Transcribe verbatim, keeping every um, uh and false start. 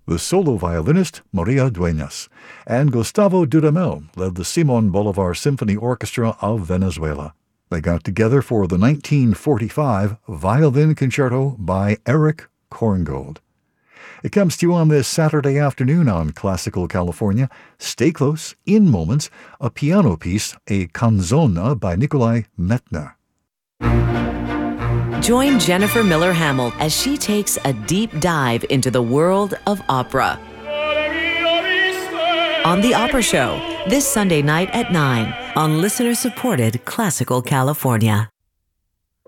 the solo violinist Maria Dueñas, and Gustavo Dudamel led the Simon Bolivar Symphony Orchestra of Venezuela. They got together for the nineteen forty-five Violin Concerto by Eric Korngold. It comes to you on this Saturday afternoon on Classical California. Stay close, in moments, a piano piece, a canzona by Nikolai Metner. Join Jennifer Miller Hamill as she takes a deep dive into the world of opera. On The Opera Show, this Sunday night at nine on listener-supported Classical California.